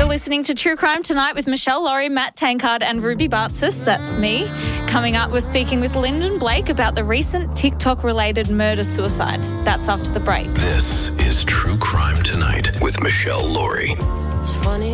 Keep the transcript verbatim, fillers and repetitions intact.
You're listening to True Crime Tonight with Michelle Laurie, Matt Tankard and Ruby Bartsis. That's me. Coming up, we're speaking with Lyndon Blake about the recent TikTok-related murder-suicide. That's after the break. This is True Crime Tonight with Michelle Laurie. It's funny